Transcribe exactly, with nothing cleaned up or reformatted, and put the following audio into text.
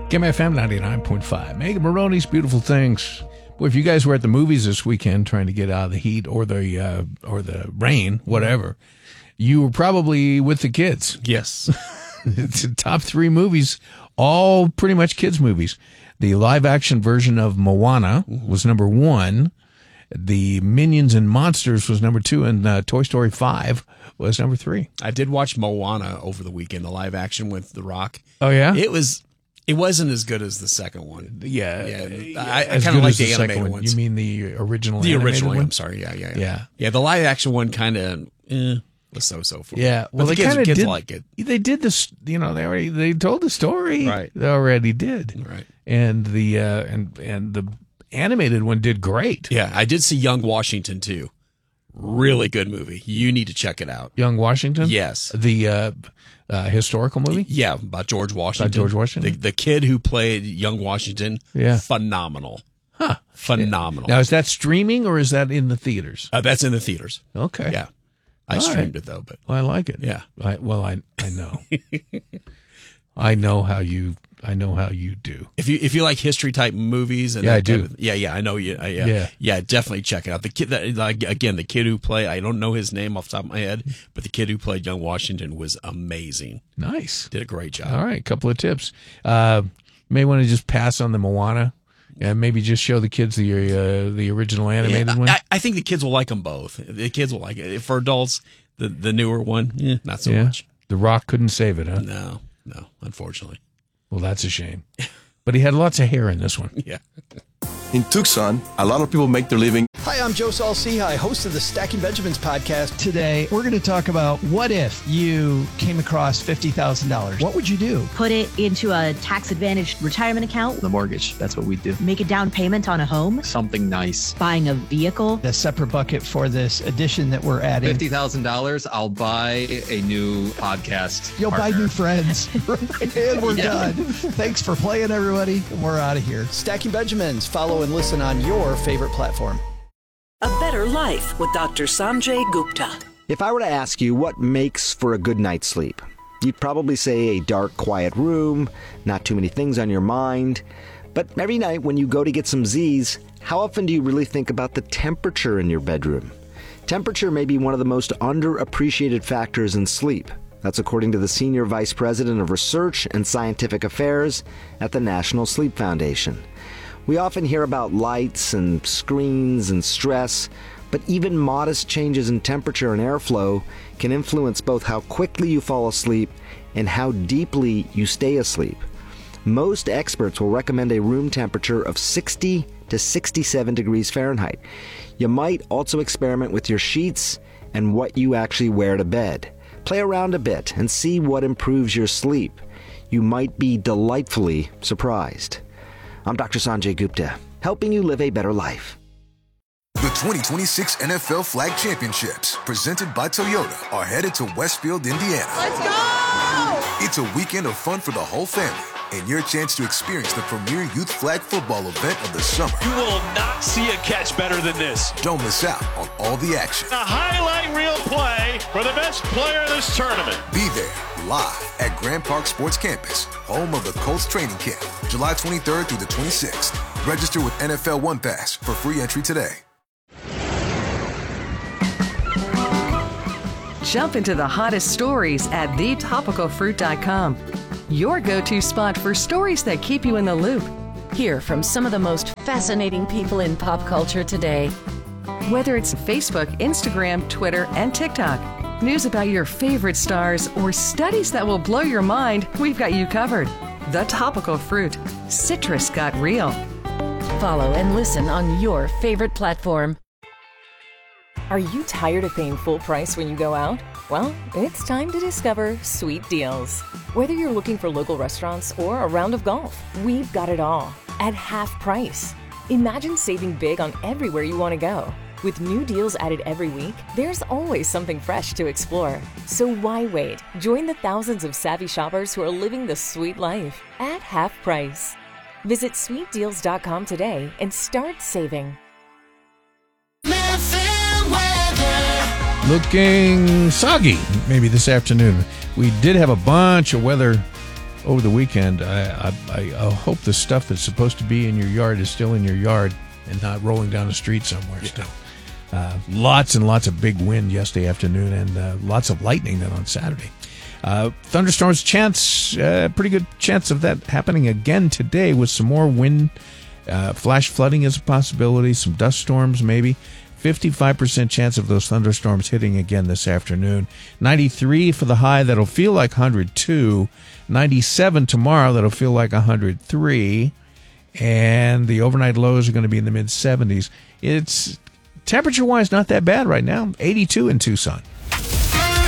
K M F M ninety-nine point five. Megan Maroney's Beautiful Things. Boy, if you guys were at the movies this weekend trying to get out of the heat or the uh, or the rain, whatever, you were probably with the kids. Yes. It's the top three movies, all pretty much kids' movies. The live-action version of Moana was number one. The Minions and Monsters was number two, and uh, Toy Story five was number three. I did watch Moana over the weekend, the live action with The Rock. Oh, yeah? It was. It wasn't as good as the second one. Yeah. yeah I, I kind of like the animated one. ones. You mean the original The animated original, one? I'm sorry. Yeah, yeah, yeah. Yeah. Yeah, the live action one kind of eh, was so-so for me. Yeah. Well, but the they kids, kind of kids did. like it. They did this, you know, they already, they told the story. Right. They already did. Right. And the, uh, and, and the animated one did great. Yeah, I did see Young Washington, too. Really good movie. You need to check it out. Young Washington? Yes. The uh, uh, historical movie? Yeah, about George Washington. About George Washington? The, the kid who played Young Washington, Yeah. phenomenal. Huh. Phenomenal. Now, is that streaming or is that in the theaters? Uh, that's in the theaters. Okay. Yeah. I All streamed right. it, though. But Well, I like it. Yeah. I, well, I I know. I know how you I know how you do. If you if you like history type movies, and Yeah, that I do. kind of- yeah, yeah, I know you. I, yeah, Yeah. yeah, definitely check it out. The kid that like, again, the kid who played, I don't know his name off the top of my head, but the kid who played Young Washington was amazing. Nice. Did a great job. All right, couple of tips. Uh, may want to just pass on the Moana, and maybe just show the kids the uh, the original animated Yeah, one. I, I think the kids will like them both. The kids will like it. For adults, the the newer one, eh, not so yeah. much. The Rock couldn't save it, huh? No, no, unfortunately. Well, that's a shame. But he had lots of hair in this one. Yeah. In Tucson, a lot of people make their living. Hi, I'm Joe Saul-Sehy, host of the Stacking Benjamins podcast. Today, we're going to talk about what if you came across fifty thousand dollars? What would you do? Put it into a tax-advantaged retirement account. The mortgage, that's what we do. Make a down payment on a home. Something nice. Buying a vehicle. The separate bucket for this edition that we're adding. fifty thousand dollars, I'll buy a new podcast. You'll partner. buy new friends. And we're Yeah. done. Thanks for playing, everybody. We're out of here. Stacking Benjamins. Follow and listen on your favorite platform. A Better Life with Doctor Sanjay Gupta. If I were to ask you what makes for a good night's sleep, you'd probably say a dark, quiet room, not too many things on your mind. But every night when you go to get some Z's, how often do you really think about the temperature in your bedroom? Temperature may be one of the most underappreciated factors in sleep. That's according to the Senior Vice President of Research and Scientific Affairs at the National Sleep Foundation. We often hear about lights and screens and stress, but even modest changes in temperature and airflow can influence both how quickly you fall asleep and how deeply you stay asleep. Most experts will recommend a room temperature of sixty to sixty-seven degrees Fahrenheit. You might also experiment with your sheets and what you actually wear to bed. Play around a bit and see what improves your sleep. You might be delightfully surprised. I'm Doctor Sanjay Gupta, helping you live a better life. The twenty twenty-six N F L Flag Championships, presented by Toyota, are headed to Westfield, Indiana. Let's go! It's a weekend of fun for the whole family and your chance to experience the premier youth flag football event of the summer. You will not see a catch better than this. Don't miss out on all the action. A highlight reel play for the best player in this tournament. Be there, live at Grand Park Sports Campus, home of the Colts training camp, July twenty-third through the twenty-sixth. Register with N F L One Pass for free entry today. Jump into the hottest stories at the topical fruit dot com. Your go-to spot for stories that keep you in the loop. Hear from some of the most fascinating people in pop culture today. Whether it's Facebook, Instagram, Twitter, and TikTok, news about your favorite stars, or studies that will blow your mind, we've got you covered. The Topical Fruit. Citrus got real. Follow and listen on your favorite platform. Are you tired of paying full price when you go out? Well, it's time to discover Sweet Deals. Whether you're looking for local restaurants or a round of golf, we've got it all at half price. Imagine saving big on everywhere you want to go. With new deals added every week, there's always something fresh to explore. So why wait? Join the thousands of savvy shoppers who are living the sweet life at half price. Visit sweet deals dot com today and start saving. Looking soggy maybe this afternoon. We did have a bunch of weather over the weekend. I, I, I hope the stuff that's supposed to be in your yard is still in your yard and not rolling down the street somewhere still. Uh, lots and lots of big wind yesterday afternoon, and uh, lots of lightning then on Saturday. Uh, thunderstorms chance, uh, pretty good chance of that happening again today with some more wind. Uh, flash flooding is a possibility, some dust storms maybe. fifty-five percent chance of those thunderstorms hitting again this afternoon. ninety-three for the high, that'll feel like one hundred two. ninety-seven tomorrow, that'll feel like one hundred three. And the overnight lows are going to be in the mid seventies. It's temperature-wise not that bad right now. eighty-two in Tucson.